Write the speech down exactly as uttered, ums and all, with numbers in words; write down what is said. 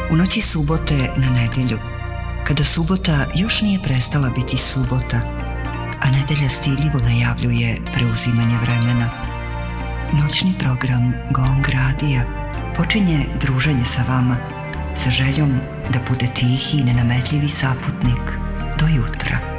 U noći subote na nedjelju, kada subota još nije prestala biti subota, a nedelja stidljivo najavljuje preuzimanje vremena, noćni program Gong Radija počinje druženje sa vama sa željom da bude tihi i nenametljivi saputnik do jutra.